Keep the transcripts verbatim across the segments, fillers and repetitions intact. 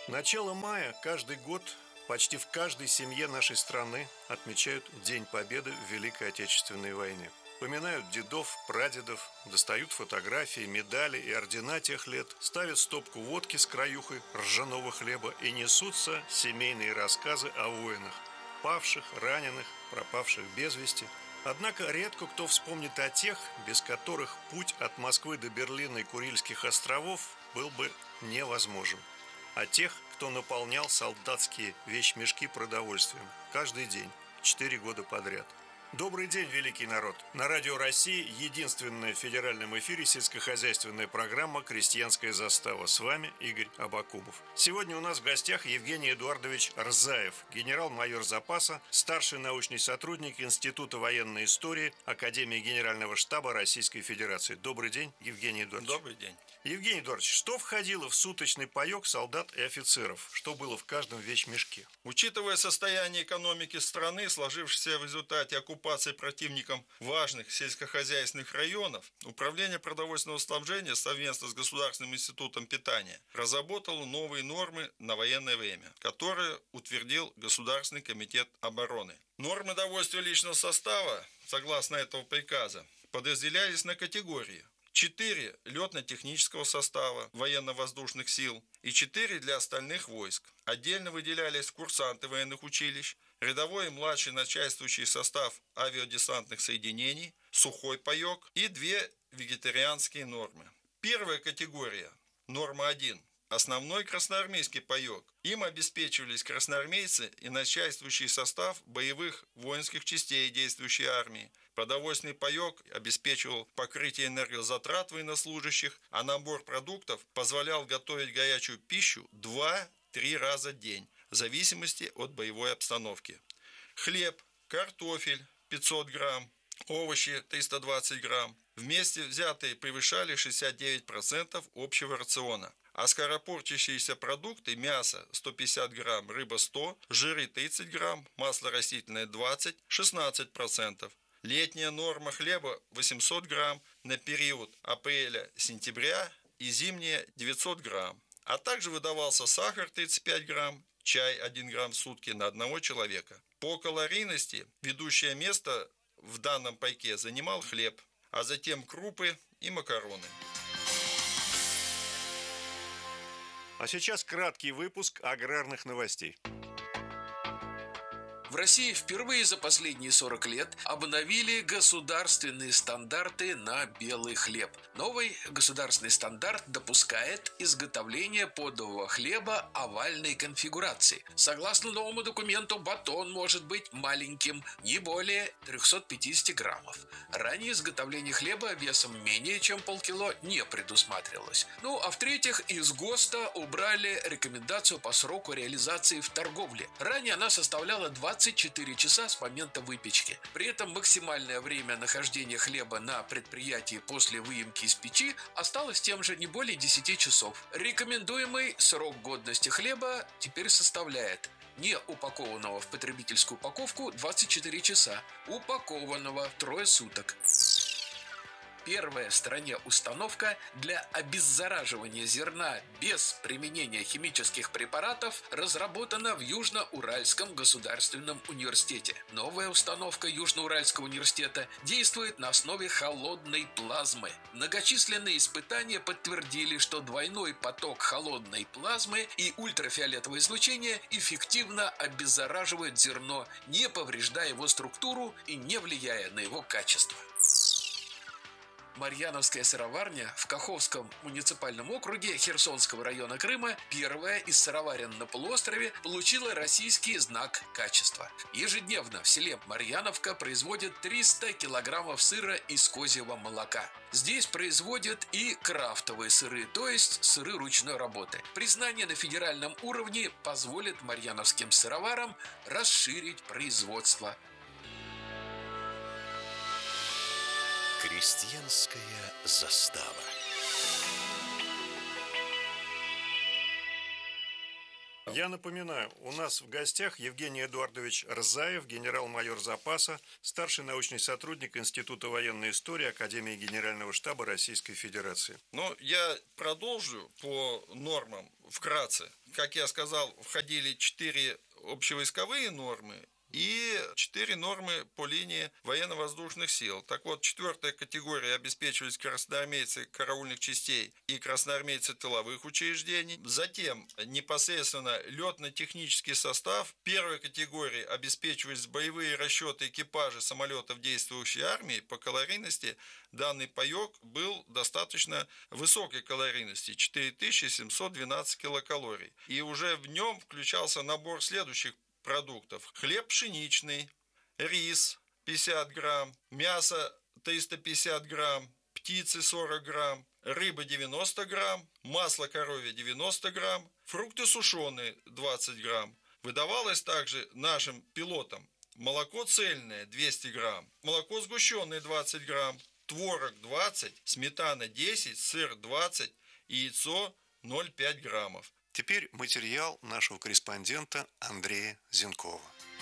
Начало мая каждый год почти в каждой семье нашей страны отмечают День Победы в Великой Отечественной войне. Поминают дедов, прадедов, достают фотографии, медали и ордена тех лет, ставят стопку водки с краюхой ржаного хлеба и несутся семейные рассказы о воинах, павших, раненых, пропавших без вести. Однако редко кто вспомнит о тех, без которых путь от Москвы до Берлина и Курильских островов был бы невозможен. О тех, кто наполнял солдатские вещмешки продовольствием каждый день, четыре года подряд. Добрый день, великий народ! На Радио России единственная в федеральном эфире сельскохозяйственная программа «Крестьянская застава». С вами Игорь Абакумов. Сегодня у нас в гостях Евгений Эдуардович Рзаев, генерал-майор запаса, старший научный сотрудник Института военной истории Академии Генерального штаба Российской Федерации. Добрый день, Евгений Эдуардович. Добрый день. Евгений Эдуардович, что входило в суточный паёк солдат и офицеров? Что было в каждом вещмешке? Учитывая состояние экономики страны, сложившееся в результате оккупации противником важных сельскохозяйственных районов, Управление продовольственного снабжения совместно с Государственным институтом питания разработало новые нормы на военное время, которые утвердил Государственный комитет обороны. Нормы довольствия личного состава, согласно этого приказа, подразделялись на категории: четыре летно-технического состава военно-воздушных сил и четыре для остальных войск. Отдельно выделялись курсанты военных училищ, рядовой и младший начальствующий состав авиадесантных соединений, сухой паёк и две вегетарианские нормы. Первая категория, норма один. Основной красноармейский паёк. Им обеспечивались красноармейцы и начальствующий состав боевых воинских частей действующей армии. Продовольственный паёк обеспечивал покрытие энергозатрат военнослужащих, а набор продуктов позволял готовить горячую пищу два-три раза в день, в зависимости от боевой обстановки. Хлеб, картофель пятьсот грамм, овощи триста двадцать грамм. Вместе взятые превышали шестьдесят девять процентов общего рациона. А скоропортящиеся продукты: мясо сто пятьдесят грамм, рыба сто, жиры тридцать грамм, масло растительное двадцать, шестнадцать процентов. Летняя норма хлеба восемьсот грамм на период апреля-сентября и зимняя девятьсот грамм. А также выдавался сахар тридцать пять грамм, чай один грамм в сутки на одного человека. По калорийности ведущее место в данном пайке занимал хлеб, а затем крупы и макароны. А сейчас краткий выпуск аграрных новостей. В России впервые за последние сорок лет обновили государственные стандарты на белый хлеб. Новый государственный стандарт допускает изготовление подового хлеба овальной конфигурации. Согласно новому документу, батон может быть маленьким, не более триста пятьдесят граммов. Ранее изготовление хлеба весом менее чем полкило не предусматривалось. Ну а в-третьих, из ГОСТа убрали рекомендацию по сроку реализации в торговле. Ранее она составляла двадцать четыре часа с момента выпечки. При этом максимальное время нахождения хлеба на предприятии после выемки из печи осталось тем же, не более десяти часов. Рекомендуемый срок годности хлеба теперь составляет: не упакованного в потребительскую упаковку двадцать четыре часа, упакованного трое суток. Первая в стране установка для обеззараживания зерна без применения химических препаратов разработана в Южно-Уральском государственном университете. Новая установка Южно-Уральского университета действует на основе холодной плазмы. Многочисленные испытания подтвердили, что двойной поток холодной плазмы и ультрафиолетовое излучение эффективно обеззараживают зерно, не повреждая его структуру и не влияя на его качество. Марьяновская сыроварня в Каховском муниципальном округе Херсонского района Крыма, первая из сыроварен на полуострове, получила российский знак качества. Ежедневно в селе Марьяновка производят триста килограммов сыра из козьего молока. Здесь производят и крафтовые сыры, то есть сыры ручной работы. Признание на федеральном уровне позволит марьяновским сыроварам расширить производство. Крестьянская застава. Я напоминаю, у нас в гостях Евгений Эдуардович Рзаев, генерал-майор запаса, старший научный сотрудник Института военной истории Академии Генерального штаба Российской Федерации. Но я продолжу по нормам вкратце. Как я сказал, входили четыре общевойсковые нормы и четыре нормы по линии военно-воздушных сил. Так вот, четвертая категория обеспечивались красноармейцы караульных частей и красноармейцы тыловых учреждений. Затем непосредственно летно-технический состав. Первой категории обеспечивались боевые расчеты экипажа самолетов действующей армии. По калорийности данный паек был достаточно высокой калорийности – четыре тысячи семьсот двенадцать килокалорий. И уже в нем включался набор следующих продуктов: хлеб пшеничный, рис пятьдесят грамм, мясо триста пятьдесят грамм, птицы сорок грамм, рыба девяносто грамм, масло коровье девяносто грамм, фрукты сушеные двадцать грамм. Выдавалось также нашим пилотам молоко цельное двести грамм, молоко сгущенное двадцать грамм, творог двадцать, сметана десять, сыр двадцать и яйцо ноль целых пять граммов. Теперь материал нашего корреспондента Андрея Зенкова.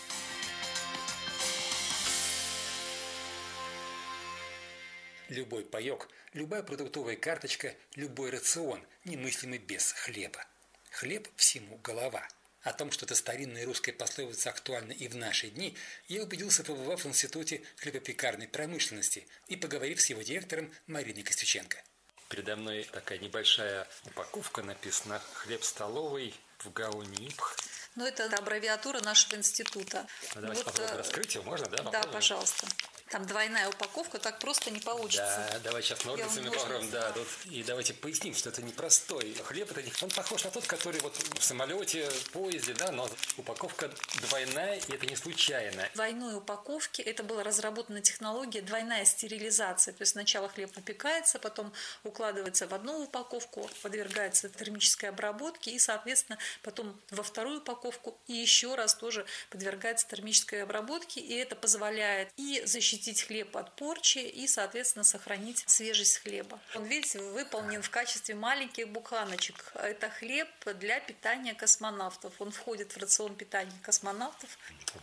Любой паёк, любая продуктовая карточка, любой рацион немыслимый без хлеба. Хлеб всему голова. О том, что эта старинная русская пословица актуальна и в наши дни, я убедился, побывав в Институте хлебопекарной промышленности и поговорив с его директором Мариной Костюченко. Передо мной такая небольшая упаковка, написано «Хлеб столовый в гаунипх». Ну, это аббревиатура нашего института. Ну, давайте вот, попробуем раскрыть его, можно, да? Да, попробуем? Пожалуйста. Там двойная упаковка, так просто не получится. Да, давайте сейчас ножницами попробуем. Да, тут. И давайте поясним, что это непростой хлеб. Это, он похож на тот, который вот в самолете, в поезде, да, но упаковка двойная, и это не случайно. В двойной упаковке это была разработана технология двойная стерилизация. То есть сначала хлеб выпекается, потом укладывается в одну упаковку, подвергается термической обработке и, соответственно, потом во вторую упаковку и еще раз тоже подвергается термической обработке. И это позволяет и защитить хлеб от порчи и, соответственно, сохранить свежесть хлеба. Он, видите, выполнен в качестве маленьких буханочек. Это хлеб для питания космонавтов. Он входит в рацион питания космонавтов.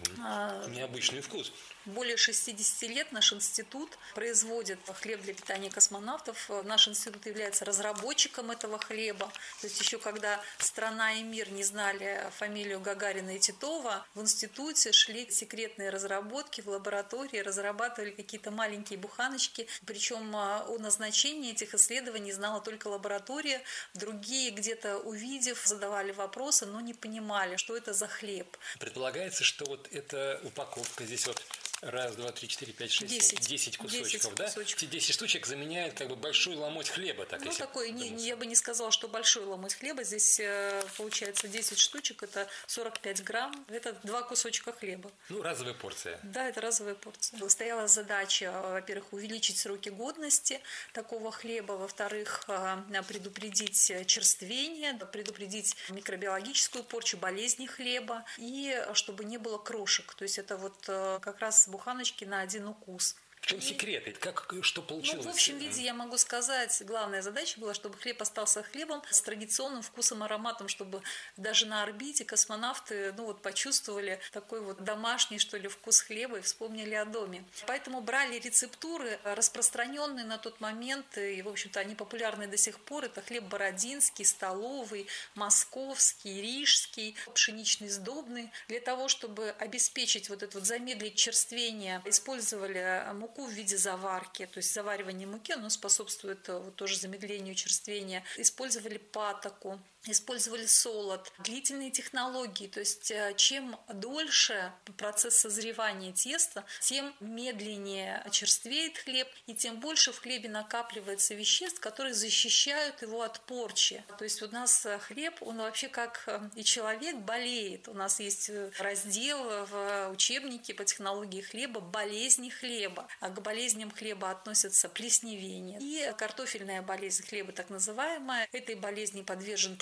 Необычный вкус. Более шестьдесят лет наш институт производит хлеб для питания космонавтов. Наш институт является разработчиком этого хлеба. То есть еще когда страна и мир не знали фамилию Гагарина и Титова, в институте шли секретные разработки в лаборатории, разрабатывали какие-то маленькие буханочки. Причем о назначении этих исследований знала только лаборатория. Другие, где-то увидев, задавали вопросы, но не понимали, что это за хлеб. Предполагается, что вот эта упаковка здесь вот раз, два, три, четыре, пять, шесть, десять. десять кусочков, десять да? кусочков. Эти десять штучек заменяют как бы большой ломоть хлеба. Так, ну, такой, не, я бы не сказала, что большой ломоть хлеба. Здесь э, получается десять штучек, это сорок пять грамм. Это два кусочка хлеба. Ну, разовая порция. Да, это разовая порция. Стояла задача, во-первых, увеличить сроки годности такого хлеба, во-вторых, предупредить черствение, предупредить микробиологическую порчу, болезни хлеба, и чтобы не было крошек. То есть это вот как раз буханочки на один укус. В чем секрет? Как, что получилось? Ну, в общем виде я могу сказать, главная задача была, чтобы хлеб остался хлебом с традиционным вкусом, ароматом, чтобы даже на орбите космонавты ну, вот, почувствовали такой вот домашний, что ли, вкус хлеба и вспомнили о доме. Поэтому брали рецептуры, распространенные на тот момент, и, в общем-то, они популярны до сих пор. Это хлеб бородинский, столовый, московский, рижский, пшеничный сдобный. Для того, чтобы обеспечить вот это вот замедлить черствение, использовали муку в виде заварки, то есть заваривание муки, оно способствует вот, тоже замедлению черствения. Использовали патоку, использовали солод, длительные технологии, то есть чем дольше процесс созревания теста, тем медленнее черствеет хлеб, и тем больше в хлебе накапливается веществ, которые защищают его от порчи. То есть у нас хлеб, он вообще как и человек болеет. У нас есть раздел в учебнике по технологии хлеба «Болезни хлеба». А к болезням хлеба относятся плесневение и картофельная болезнь хлеба, так называемая. Этой болезни подвержен пшеницей,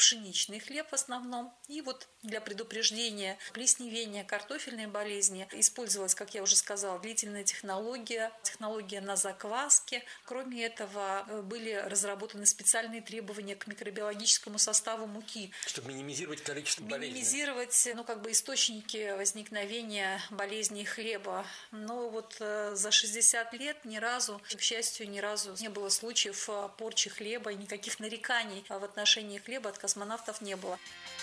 пшеничный хлеб в основном. И вот для предупреждения плесневения, картофельной болезни использовалась, как я уже сказала, длительная технология, технология на закваске. Кроме этого, были разработаны специальные требования к микробиологическому составу муки. Чтобы минимизировать количество болезней. Минимизировать, ну, как бы источники возникновения болезней хлеба. Но вот за шестьдесят лет ни разу, к счастью, ни разу не было случаев порчи хлеба, и никаких нареканий в отношении хлеба от космонавтов не было.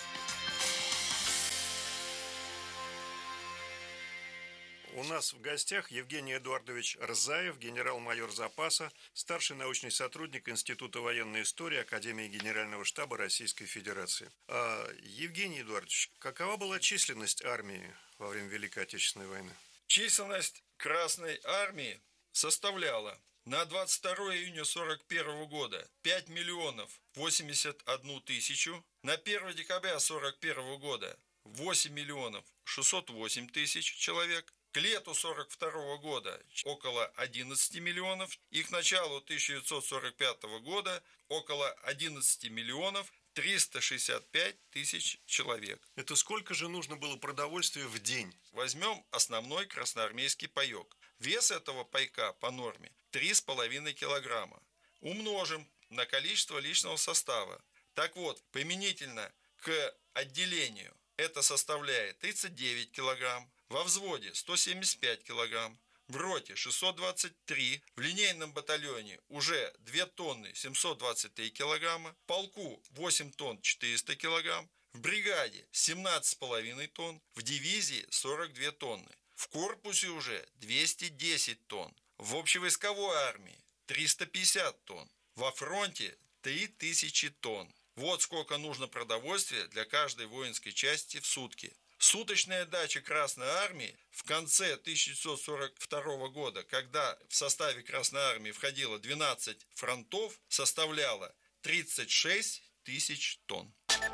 У нас в гостях Евгений Эдуардович Рзаев, генерал-майор запаса, старший научный сотрудник Института военной истории Академии Генерального штаба Российской Федерации. А, Евгений Эдуардович, какова была численность армии во время Великой Отечественной войны? Численность Красной армии составляла на двадцать второе июня сорок первого года пять миллионов восемьдесят одну тысячу, на первое декабря сорок первого года восемь миллионов шестьсот восемь тысяч человек, к лету сорок второго года около одиннадцать миллионов и к началу тысяча девятьсот сорок пятого года около одиннадцать миллионов триста шестьдесят пять тысяч человек. Это сколько же нужно было продовольствия в день? Возьмем основной красноармейский паек. Вес этого пайка по норме три с половиной килограмма. Умножим на количество личного состава. Так вот, применительно к отделению это составляет тридцать девять килограмм, во взводе сто семьдесят пять килограмм, в роте шестьсот двадцать три, в линейном батальоне уже две тонны семьсот двадцать три килограмма, в полку восемь тонн четыреста килограмм, в бригаде семнадцать с половиной тонн, в дивизии сорок две тонны, в корпусе уже двести десять тонн, в общевойсковой армии триста пятьдесят тонн, во фронте три тысячи тонн. Вот сколько нужно продовольствия для каждой воинской части в сутки. Суточная дача Красной армии в конце тысяча девятьсот сорок второго года, когда в составе Красной армии входило двенадцать фронтов, составляла тридцать шесть тысяч тонн.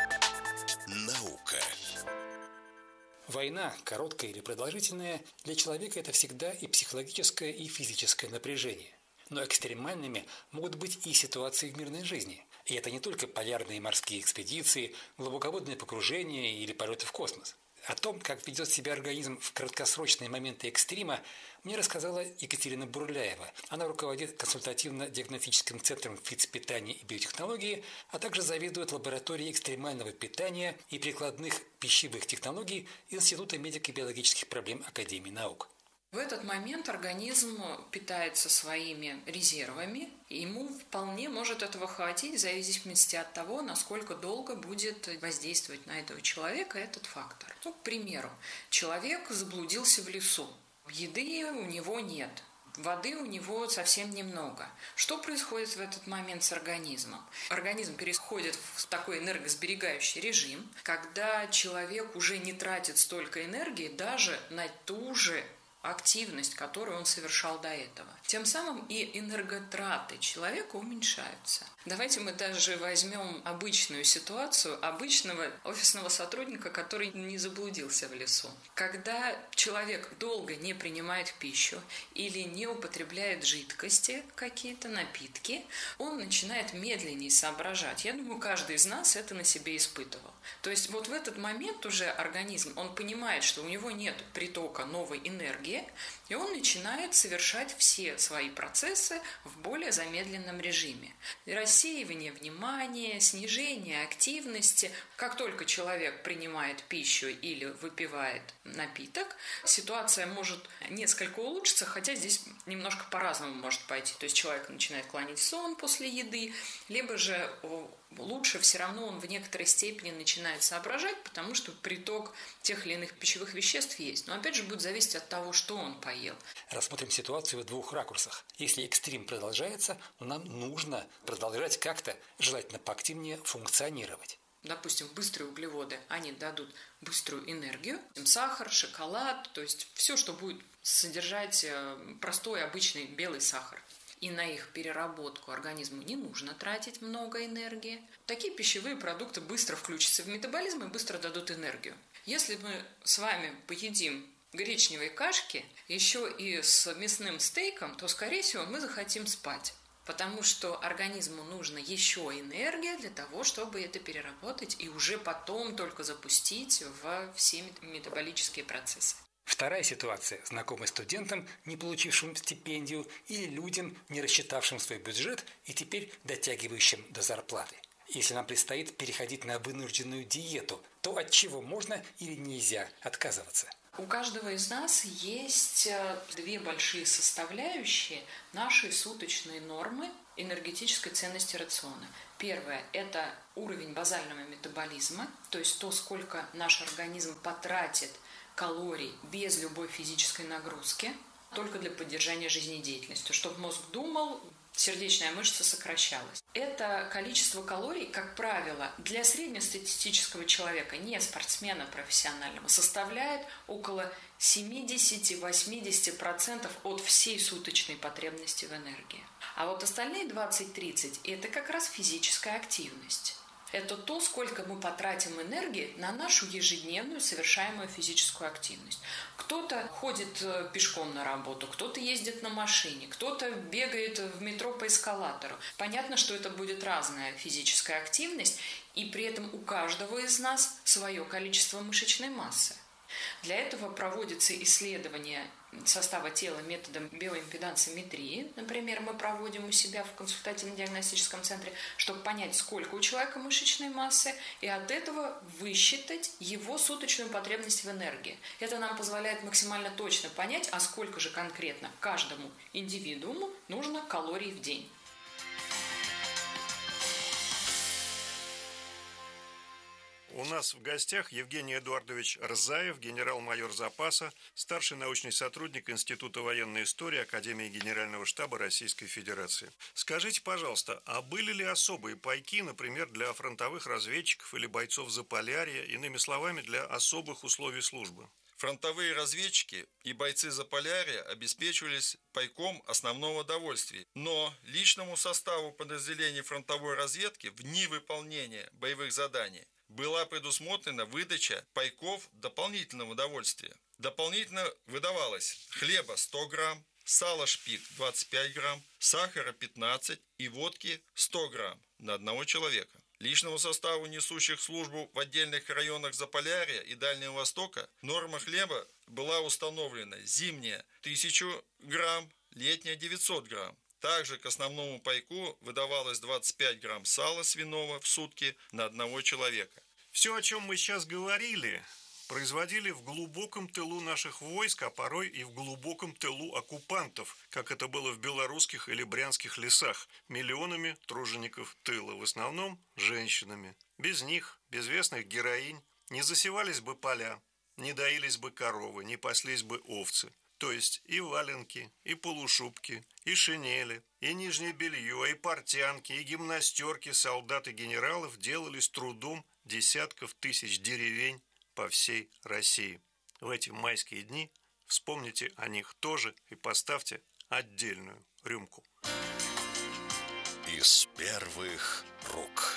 Наука. Война, короткая или продолжительная, для человека это всегда и психологическое, и физическое напряжение. Но экстремальными могут быть и ситуации в мирной жизни. И это не только полярные морские экспедиции, глубоководные погружения или полеты в космос. О том, как ведет себя организм в краткосрочные моменты экстрима, мне рассказала Екатерина Бурляева. Она руководит консультативно-диагностическим центром фитнес-питания и биотехнологии, а также заведует лабораторией экстремального питания и прикладных пищевых технологий Института медико-биологических проблем Академии наук. В этот момент организм питается своими резервами, и ему вполне может этого хватить в зависимости от того, насколько долго будет воздействовать на этого человека этот фактор. Ну, к примеру, человек заблудился в лесу, еды у него нет, воды у него совсем немного. Что происходит в этот момент с организмом? Организм переходит в такой энергосберегающий режим, когда человек уже не тратит столько энергии даже на ту же активность, которую он совершал до этого. Тем самым и энерготраты человека уменьшаются. Давайте мы даже возьмем обычную ситуацию обычного офисного сотрудника, который не заблудился в лесу. Когда человек долго не принимает пищу или не употребляет жидкости, какие-то напитки, он начинает медленнее соображать. Я думаю, каждый из нас это на себе испытывал. То есть вот в этот момент уже организм, он понимает, что у него нет притока новой энергии, и он начинает совершать все свои процессы в более замедленном режиме. Рассеивание внимания, снижение активности. Как только человек принимает пищу или выпивает напиток, ситуация может несколько улучшиться, хотя здесь немножко по-разному может пойти. То есть человек начинает клонить в сон после еды, либо же лучше все равно он в некоторой степени начинает соображать, потому что приток тех или иных пищевых веществ есть. Но опять же будет зависеть от того, что он поел. Рассмотрим ситуацию в двух ракурсах. Если экстрим продолжается, то нам нужно продолжать как-то, желательно поактивнее, функционировать. Допустим, быстрые углеводы, они дадут быструю энергию. Сахар, шоколад, то есть все, что будет содержать простой, обычный белый сахар. И на их переработку организму не нужно тратить много энергии. Такие пищевые продукты быстро включатся в метаболизм и быстро дадут энергию. Если мы с вами поедим гречневой кашки еще и с мясным стейком, то, скорее всего, мы захотим спать. Потому что организму нужна еще энергия для того, чтобы это переработать и уже потом только запустить в все метаболические процессы. Вторая ситуация – знакомый студентам, не получившим стипендию, или людям, не рассчитавшим свой бюджет и теперь дотягивающим до зарплаты. Если нам предстоит переходить на вынужденную диету, то от чего можно или нельзя отказываться? У каждого из нас есть две большие составляющие нашей суточной нормы энергетической ценности рациона. Первое – это уровень базального метаболизма, то есть то, сколько наш организм потратит калорий без любой физической нагрузки, только для поддержания жизнедеятельности, чтобы мозг думал, сердечная мышца сокращалась. Это количество калорий, как правило, для среднестатистического человека, не спортсмена профессионального, составляет около семьдесят-восемьдесят процентов от всей суточной потребности в энергии. А вот остальные двадцать-тридцать процентов – это как раз физическая активность. Это то, сколько мы потратим энергии на нашу ежедневную совершаемую физическую активность. Кто-то ходит пешком на работу, кто-то ездит на машине, кто-то бегает в метро по эскалатору. Понятно, что это будет разная физическая активность, и при этом у каждого из нас свое количество мышечной массы. Для этого проводится исследование состава тела методом биоимпедансометрии. Например, мы проводим у себя в консультативно-диагностическом центре, чтобы понять, сколько у человека мышечной массы, и от этого высчитать его суточную потребность в энергии. Это нам позволяет максимально точно понять, а сколько же конкретно каждому индивидууму нужно калорий в день. У нас в гостях Евгений Эдуардович Рзаев, генерал-майор запаса, старший научный сотрудник Института военной истории Академии Генерального штаба Российской Федерации. Скажите, пожалуйста, а были ли особые пайки, например, для фронтовых разведчиков или бойцов Заполярья, иными словами, для особых условий службы? Фронтовые разведчики и бойцы Заполярья обеспечивались пайком основного довольствия, но личному составу подразделений фронтовой разведки в дни выполнения боевых заданий была предусмотрена выдача пайков дополнительного удовольствия. Дополнительно выдавалось хлеба сто грамм, сала шпик двадцать пять грамм, сахара пятнадцать и водки сто грамм на одного человека. Личному составу, несущих службу в отдельных районах Заполярья и Дальнего Востока, норма хлеба была установлена зимняя тысячу грамм, летняя девятьсот грамм. Также к основному пайку выдавалось двадцать пять грамм сала свиного в сутки на одного человека. Все, о чем мы сейчас говорили, производили в глубоком тылу наших войск, а порой и в глубоком тылу оккупантов, как это было в белорусских или брянских лесах, миллионами тружеников тыла, в основном женщинами. Без них, безвестных героинь, не засевались бы поля, не доились бы коровы, не паслись бы овцы. То есть и валенки, и полушубки, и шинели, и нижнее белье, и портянки, и гимнастерки солдат и генералов делали с трудом десятков тысяч деревень по всей России. В эти майские дни вспомните о них тоже и поставьте отдельную рюмку. Из первых рук.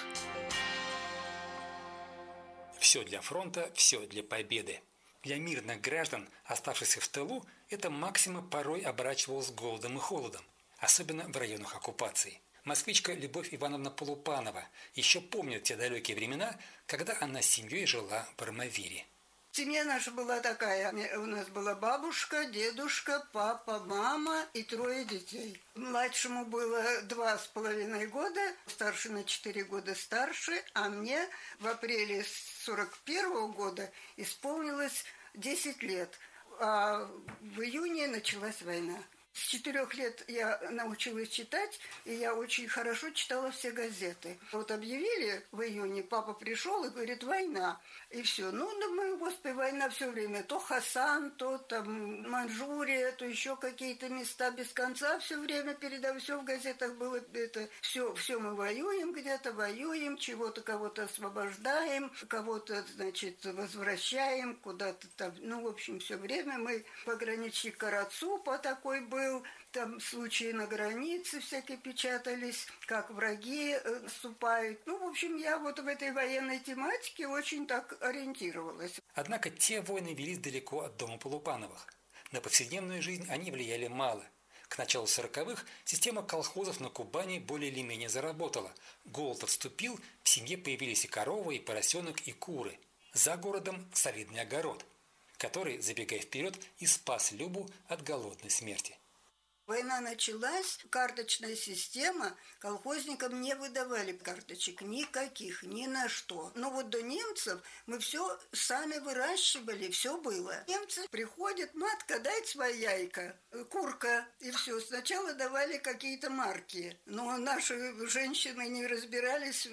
Все для фронта, все для победы. Для мирных граждан, оставшихся в тылу, это максима порой оборачивалось голодом и холодом, особенно в районах оккупации. Москвичка Любовь Ивановна Полупанова еще помнит те далекие времена, когда она с семьей жила в Армавире. Семья наша была такая. У нас была бабушка, дедушка, папа, мама и трое детей. Младшему было два с половиной года, старший на четыре года старше, а мне в апреле сорок первого года исполнилось десять лет. А в июне началась война. С четырех лет я научилась читать, и я очень хорошо читала все газеты. Вот объявили в июне, папа пришел и говорит: война. И все. Ну, думаю, господи, война все время. То Хасан, то там Манчжурия, то еще какие-то места без конца все время передав. Все в газетах было это. Все, все мы воюем где-то, воюем, чего-то кого-то освобождаем, кого-то, значит, возвращаем куда-то там. Ну, в общем, все время мы пограничник Карацупа такой был. Там случаи на границе всякие печатались, как враги наступают. Ну, в общем, я вот в этой военной тематике очень так ориентировалась. Однако те войны велись далеко от дома Полупановых. На повседневную жизнь они влияли мало. К началу сороковых система колхозов на Кубани более или менее заработала. Голод отступил, в семье появились и корова, и поросенок, и куры. За городом солидный огород, который, забегая вперед, и спас Любу от голодной смерти. Война началась, карточная система, колхозникам не выдавали карточек никаких, ни на что. Но вот до немцев мы все сами выращивали, все было. Немцы приходят, матка, дай свои яйка, курка, и все. Сначала давали какие-то марки, но наши женщины не разбирались.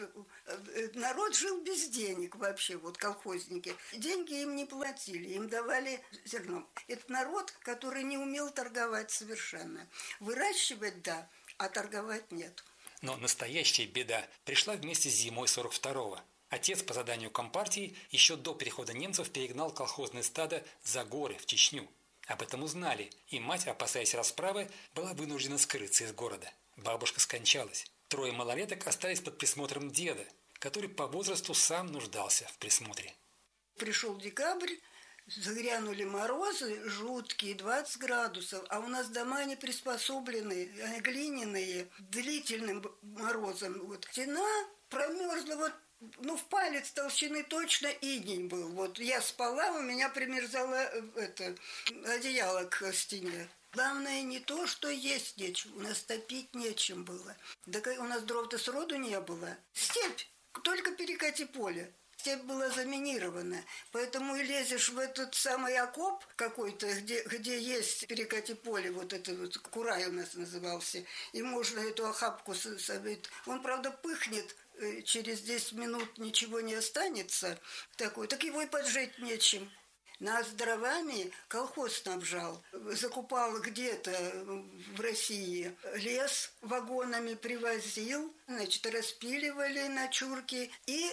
Народ жил без денег вообще, вот колхозники. Деньги им не платили, им давали зерно. Это народ, который не умел торговать совершенно. Выращивать – да, а торговать нет. Но настоящая беда пришла вместе с зимой сорок второго. Отец по заданию Компартии еще до перехода немцев перегнал колхозное стадо за горы в Чечню. Об этом узнали, и мать, опасаясь расправы, была вынуждена скрыться из города. Бабушка скончалась. Трое малолеток остались под присмотром деда, который по возрасту сам нуждался в присмотре. Пришел декабрь. Загрянули морозы жуткие, двадцать градусов, а у нас дома не приспособлены, глиняные, длительным морозом. Вот. Стена промерзла, вот, ну, в палец толщины точно иней был. Вот я спала, у меня примерзало это, одеяло к стене. Главное не то, что есть нечем, у нас топить нечем было. Да у нас дров-то сроду не было. Степь, только перекати поле. Степь была заминирована, поэтому и лезешь в этот самый окоп какой-то, где, где есть перекати поле, вот это вот курай у нас назывался, и можно эту охапку собить. Он, правда, пыхнет, через десять минут ничего не останется, такой, так его и поджечь нечем. Нас дровами колхоз снабжал, закупал где-то в России лес, вагонами привозил, значит, распиливали на чурки и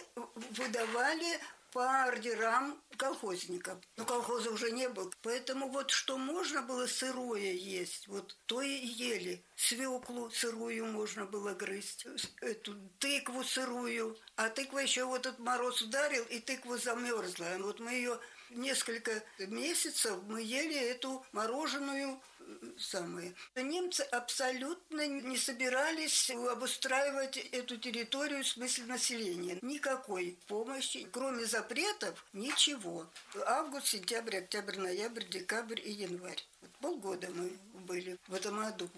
выдавали по ордерам колхозникам. Но колхоза уже не было, поэтому вот что можно было сырое есть, вот то и ели. Свеклу сырую можно было грызть, эту тыкву сырую, а тыква еще вот этот мороз ударил, и тыква замерзла. Вот мы ее несколько месяцев мы ели эту мороженую самое. Немцы абсолютно не собирались обустраивать эту территорию в смысле населения. Никакой помощи, кроме запретов, ничего. Август, сентябрь, октябрь, ноябрь, декабрь и январь. Вот полгода мы были в этом аду.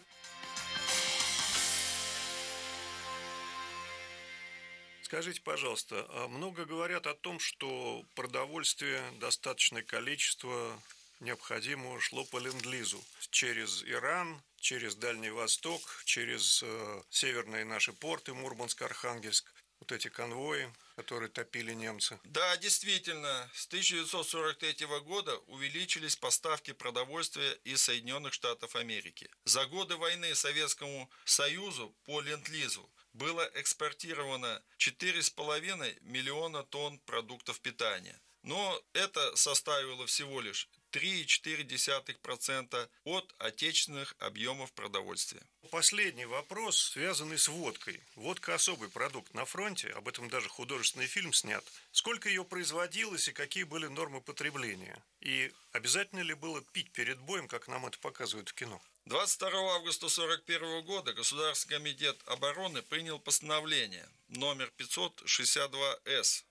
Скажите, пожалуйста, много говорят о том, что продовольствие, достаточное количество необходимого шло по ленд-лизу через Иран, через Дальний Восток, через э, северные наши порты, Мурманск, Архангельск, вот эти конвои, которые топили немцы. Да, действительно, с тысяча девятьсот сорок третьего года увеличились поставки продовольствия из Соединенных Штатов Америки. За годы войны Советскому Союзу по ленд-лизу было экспортировано четыре с половиной миллиона тонн продуктов питания. Но это составило всего лишь три целых четыре десятых процента от отечественных объемов продовольствия. Последний вопрос, связанный с водкой. Водка – особый продукт на фронте, об этом даже художественный фильм снят. Сколько ее производилось и какие были нормы потребления? И обязательно ли было пить перед боем, как нам это показывают в кино? двадцать второго августа сорок первого года Государственный комитет обороны принял постановление номер пятьсот шестьдесят два эс.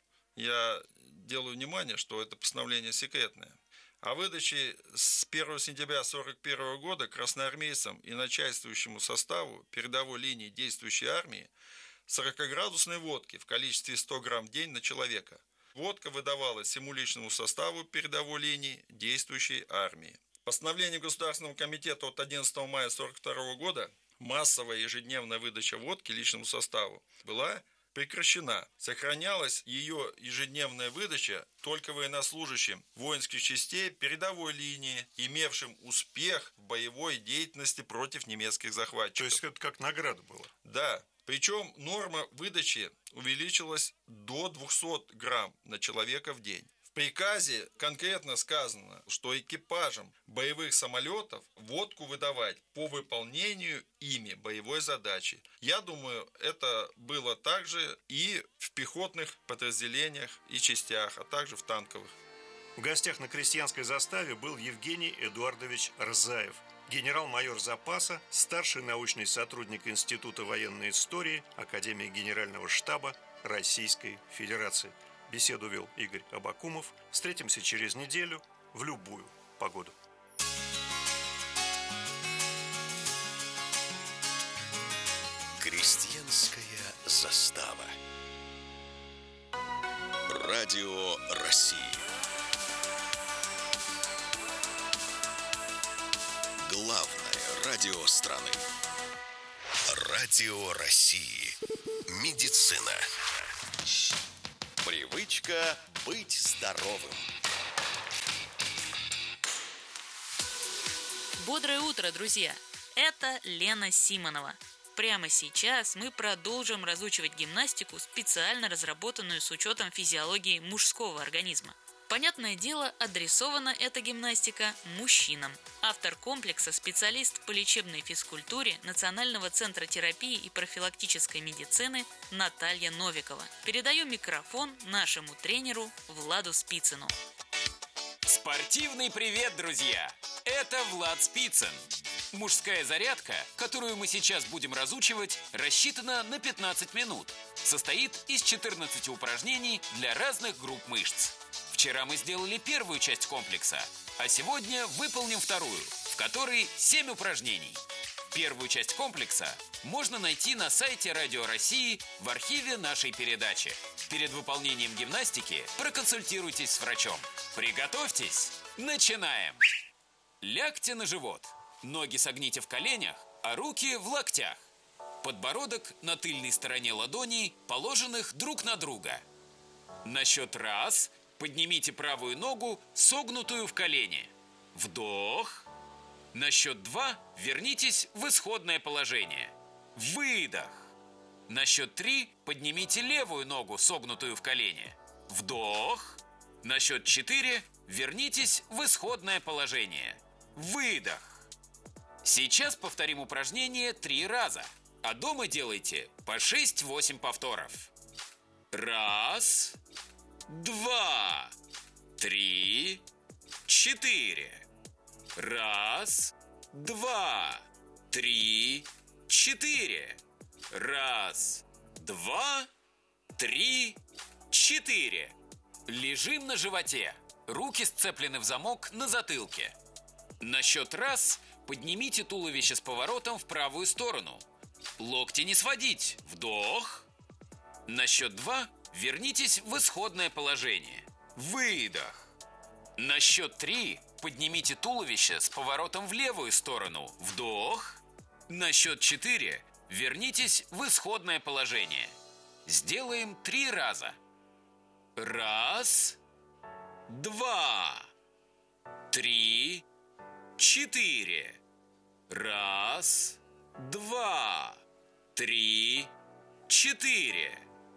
Я делаю внимание, что это постановление секретное. О выдаче с первого сентября сорок первого года красноармейцам и начальствующему составу передовой линии действующей армии сорокаградусной водки в количестве сто грамм в день на человека. Водка выдавалась всему личному составу передовой линии действующей армии. Постановлением Государственного комитета от одиннадцатого мая сорок второго года массовая ежедневная выдача водки личному составу была прекращена. Сохранялась ее ежедневная выдача только военнослужащим воинских частей передовой линии, имевшим успех в боевой деятельности против немецких захватчиков. То есть это как награда была? Да. Причем норма выдачи увеличилась до двухсот грамм на человека в день. В приказе конкретно сказано, что экипажам боевых самолетов водку выдавать по выполнению ими боевой задачи. Я думаю, это было также и в пехотных подразделениях и частях, а также в танковых. В гостях на крестьянской заставе был Евгений Эдуардович Рзаев, генерал-майор запаса, старший научный сотрудник Института военной истории Академии Генерального штаба Российской Федерации. Беседу вел Игорь Абакумов. Встретимся через неделю в любую погоду. Крестьянская застава. Радио России. Главное радио страны. Радио России. Медицина. Привычка быть здоровым. Бодрое утро, друзья! Это Лена Симонова. Прямо сейчас мы продолжим разучивать гимнастику, специально разработанную с учетом физиологии мужского организма. Понятное дело, адресована эта гимнастика мужчинам. Автор комплекса – специалист по лечебной физкультуре Национального центра терапии и профилактической медицины Наталья Новикова. Передаю микрофон нашему тренеру Владу Спицыну. Спортивный привет, друзья! Это Влад Спицын. Мужская зарядка, которую мы сейчас будем разучивать, рассчитана на пятнадцать минут. Состоит из четырнадцати упражнений для разных групп мышц. Вчера мы сделали первую часть комплекса, а сегодня выполним вторую, в которой семь упражнений. Первую часть комплекса можно найти на сайте Радио России в архиве нашей передачи. Перед выполнением гимнастики проконсультируйтесь с врачом. Приготовьтесь! Начинаем! Лягте на живот. Ноги согните в коленях, а руки в локтях. Подбородок на тыльной стороне ладоней, положенных друг на друга. На счет раз поднимите правую ногу, согнутую в колене. Вдох. На счет два вернитесь в исходное положение. Выдох. На счет три поднимите левую ногу, согнутую в колене. Вдох. На счет четыре вернитесь в исходное положение. Выдох. Сейчас повторим упражнение три раза, а дома делайте по шесть-восемь повторов. Раз, два, три, четыре. Раз, два, три, четыре. Раз, два, три, четыре. Лежим на животе. Руки сцеплены в замок на затылке. На счет раз поднимите туловище с поворотом в правую сторону. Локти не сводить. Вдох. На счет два вернитесь в исходное положение. Выдох. На счет три поднимите туловище с поворотом в левую сторону. Вдох. На счет четыре вернитесь в исходное положение. Сделаем три раза. Раз, два, три, четыре. Раз, два, три, четыре.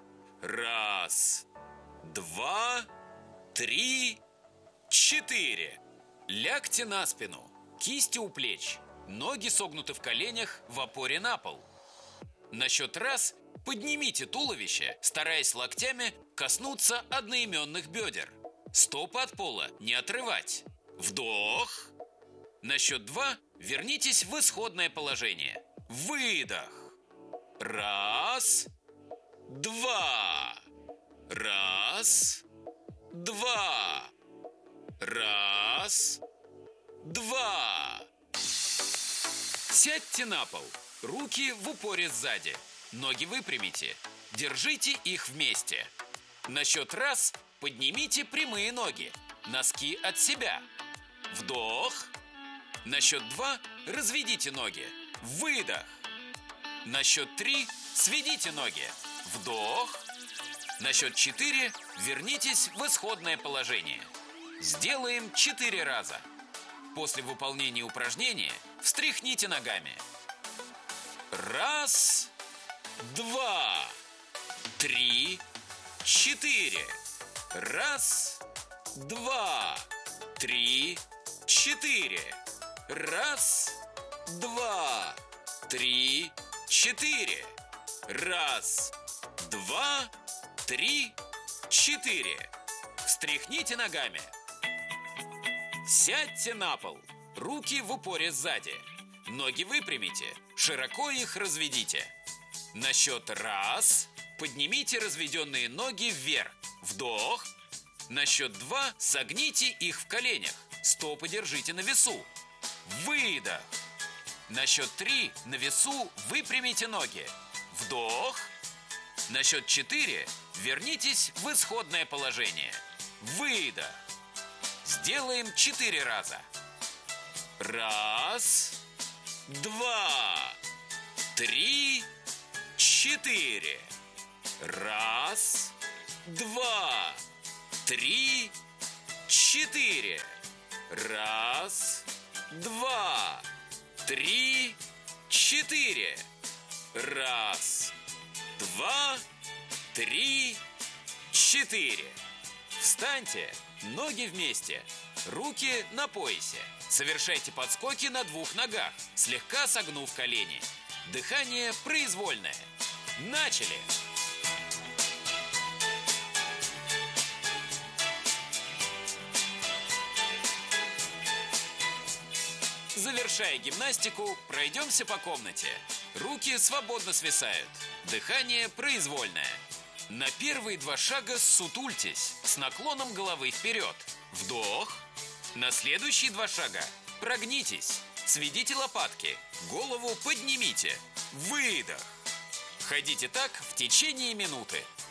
Раз, два, три, четыре. Лягте на спину, кисти у плеч, ноги согнуты в коленях в опоре на пол. На счет раз поднимите туловище, стараясь локтями коснуться одноименных бедер. Стопы от пола не отрывать. Вдох. На счет два вернитесь в исходное положение. Выдох. Раз, два. Раз, два. Раз, два. Сядьте на пол. Руки в упоре сзади. Ноги выпрямите. Держите их вместе. На счет раз поднимите прямые ноги. Носки от себя. Вдох. На счет два разведите ноги. Выдох. На счет три сведите ноги. Вдох. На счет четыре вернитесь в исходное положение. Сделаем четыре раза. После выполнения упражнения встряхните ногами. Раз, два, три, четыре. Раз, два, три, четыре. Раз, два, три, четыре. Раз, два, три, четыре. Встряхните ногами. Сядьте на пол. Руки в упоре сзади. Ноги выпрямите, широко их разведите. На счет раз поднимите разведенные ноги вверх. Вдох. На счет два согните их в коленях. Стопы держите на весу. Выдох. На счет три на весу выпрямите ноги. Вдох. На счет четыре вернитесь в исходное положение. Выдох. Сделаем четыре раза. Раз, два, три, четыре. Раз, два, три, четыре. Раз, два, три, четыре. Раз, два, три, четыре. Встаньте, ноги вместе, руки на поясе. Совершайте подскоки на двух ногах, слегка согнув колени. Дыхание произвольное. Начали! Завершая гимнастику, пройдемся по комнате. Руки свободно свисают. Дыхание произвольное. На первые два шага ссутультесь с наклоном головы вперед. Вдох. На следующие два шага прогнитесь. Сведите лопатки. Голову поднимите. Выдох. Ходите так в течение минуты.